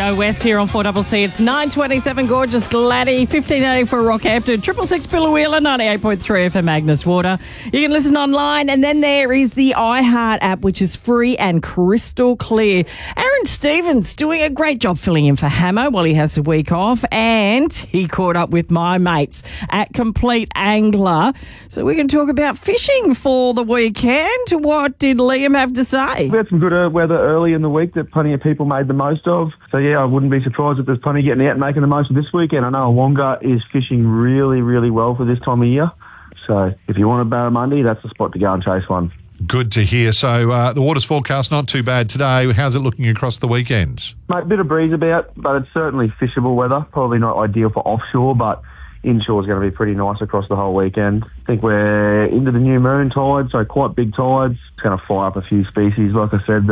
Go West here on 4CC. It's 9:27, gorgeous Gladdy, 15:80 for Rockhampton, 666 Billawheeler, 98.3 for Magnus Water. You can listen online, and then there is the iHeart app, which is free and crystal clear. Aaron Stevens doing a great job filling in for Hamo while he has a week off, and he caught up with my mates at Complete Angler. So we can talk about fishing for the weekend. What did Liam have to say? We had some good weather early in the week that plenty of people made the most of. So, yeah, I wouldn't be surprised if there's plenty getting out and making the most of this weekend. I know Awonga is fishing really, really well for this time of year. So if you want a barramundi, that's the spot to go and chase one. Good to hear. So the water's forecast not too bad today. How's it looking across the weekend? Mate, a bit of breeze about, but it's certainly fishable weather. Probably not ideal for offshore, but inshore is going to be pretty nice across the whole weekend. I think we're into the new moon tide, so quite big tides. It's going to fire up a few species. Like I said,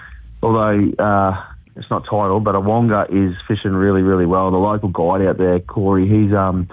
although it's not tidal, but Awonga is fishing really, really well. The local guide out there, Corey, he's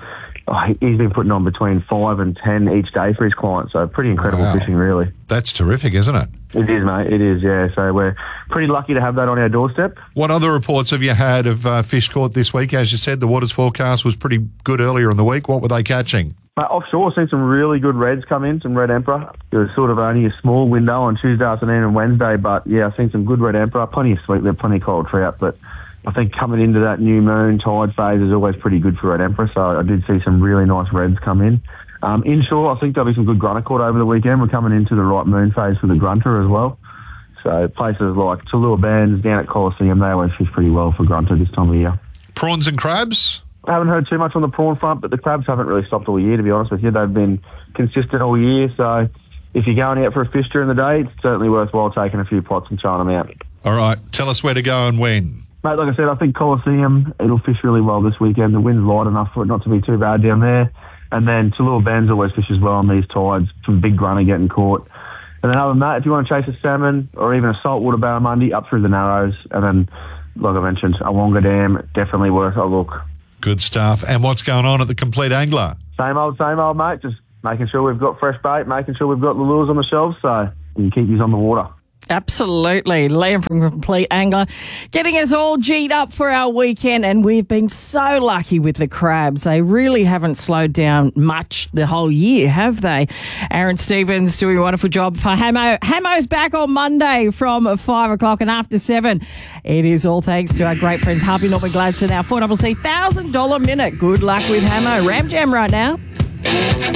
been putting on between 5 and 10 each day for his clients, so pretty incredible fishing, really. That's terrific, isn't it? It is, mate. It is, yeah. So we're pretty lucky to have that on our doorstep. What other reports have you had of fish caught this week? As you said, the water's forecast was pretty good earlier in the week. What were they catching? Offshore, I've seen some really good reds come in, some red emperor. It was sort of only a small window on Tuesday afternoon and Wednesday, but yeah, I've seen some good red emperor, plenty of sweet, plenty of coral trout, but I think coming into that new moon tide phase is always pretty good for red emperor, so I did see some really nice reds come in. Inshore, I think there'll be some good grunter caught over the weekend. We're coming into the right moon phase for the grunter as well. So places like Tallua Bands down at Coliseum, they always fish pretty well for grunter this time of year. Prawns and crabs? I haven't heard too much on the prawn front, but the crabs haven't really stopped all year, to be honest with you. They've been consistent all year, so if you're going out for a fish during the day, it's certainly worthwhile taking a few pots and throwing them out. All right, tell us where to go and when. Mate, like I said, I think Coliseum, it'll fish really well this weekend. The wind's light enough for it not to be too bad down there. And then Tallua Bands always fishes well on these tides, some big grunter getting caught. And then other than that, if you want to chase a salmon or even a saltwater barramundi, up through the Narrows. And then, like I mentioned, Awonga Dam, definitely worth a look. Good stuff. And what's going on at the Complete Angler? Same old, mate. Just making sure we've got fresh bait, making sure we've got the lures on the shelves so we can keep these on the water. Absolutely. Liam from Complete Angler getting us all G'd up for our weekend, and we've been so lucky with the crabs. They really haven't slowed down much the whole year, have they? Aaron Stevens doing a wonderful job for Hamo. Hamo's back on Monday from 5 o'clock and after 7. It is all thanks to our great friends Harvey Norman Gladstone, our 4CC $1,000 minute. Good luck with Hamo. Ram Jam right now.